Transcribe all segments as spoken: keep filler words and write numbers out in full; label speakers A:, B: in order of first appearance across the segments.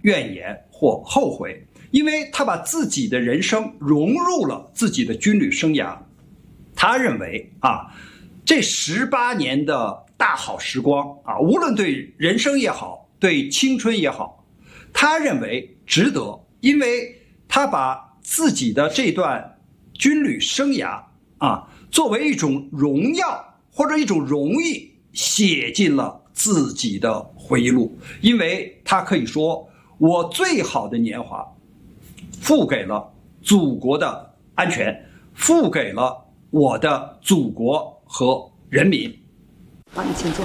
A: 怨言或后悔，因为他把自己的人生融入了自己的军旅生涯。他认为啊，这十八年的大好时光啊，无论对人生也好，对青春也好，他认为值得，因为他把自己的这段军旅生涯啊，作为一种荣耀或者一种荣誉，写进了自己的回忆录。因为他可以说，我最好的年华付给了祖国的安全，付给了我的祖国和人民。
B: 好，你请坐。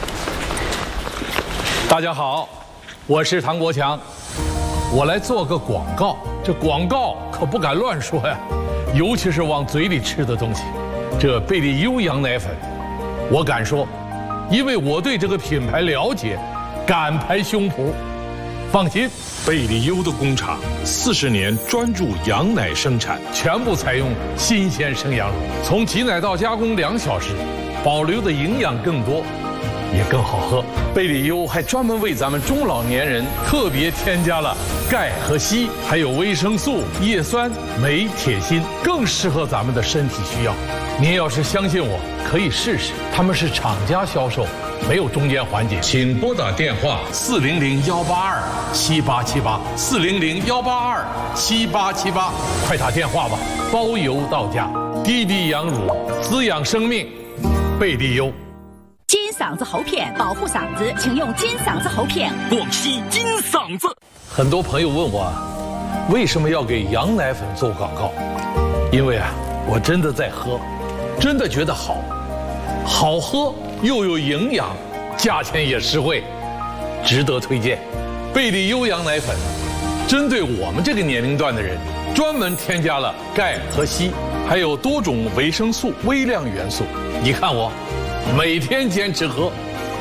C: 大家好，我是唐国强，我来做个广告。这广告可不敢乱说呀，尤其是往嘴里吃的东西。这贝利优羊奶粉，我敢说，因为我对这个品牌了解，敢拍胸脯。放心，
D: 贝利优的工厂四十年专注羊奶生产，
C: 全部采用新鲜生羊乳，从挤奶到加工两小时，保留的营养更多，也更好喝。贝利优还专门为咱们中老年人特别添加了钙和硒，还有维生素、叶酸、镁、铁、锌，更适合咱们的身体需要。您要是相信我，可以试试。他们是厂家销售，没有中间环节。请拨打电话四零零幺八二七八七八四零零幺八二七八七八，快打电话吧，包邮到家。滴滴羊乳滋养生命，贝利优。
E: 金嗓子喉片保护嗓子，请用金嗓子喉片。
F: 广西金嗓子。
C: 很多朋友问我，为什么要给羊奶粉做广告？因为啊，我真的在喝，真的觉得好，好喝又有营养，价钱也实惠，值得推荐。贝利优羊奶粉针对我们这个年龄段的人，专门添加了钙和硒，还有多种维生素、微量元素。你看我每天坚持喝。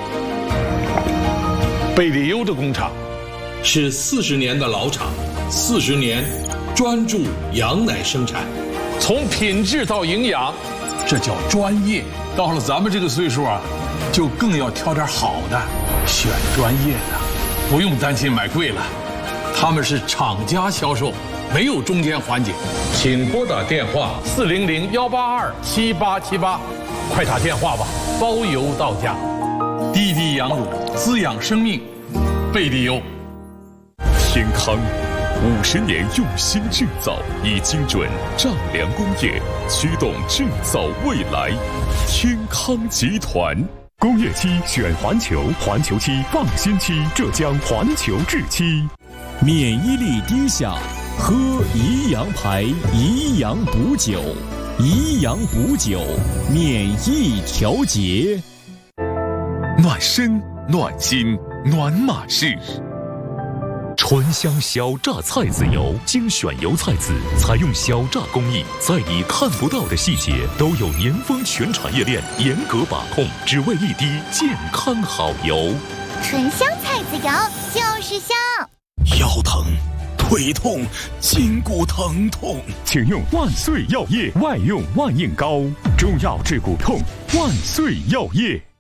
C: 贝利优的工厂是四十年的老厂，四十年专注羊奶生产，从品质到营养，这叫专业。到了咱们这个岁数啊，就更要挑点好的，选专业的，不用担心买贵了。他们是厂家销售，没有中间环节。请拨打电话四零零幺八二七八七八，快打电话吧，包邮到家。滴滴羊乳滋养生命，贝利优。
D: 天康五十年用心制造，以精准丈量工业驱动制造未来。天康集团。
G: 工业期选环球，环球期放心期，浙江环球制期。
H: 免疫力低下，喝宜阳牌宜阳补酒，宜阳补酒，免疫调节。
G: 暖身暖心暖马式。醇香小榨菜籽油，精选油菜籽，采用小榨工艺，在你看不到的细节都有年丰全产业链严格把控，只为一滴健康好油。
I: 醇香菜籽油就是香。
H: 腰疼、腿痛、筋骨疼痛，
G: 请用万岁药业外用万应膏，中药治骨痛，万岁药业。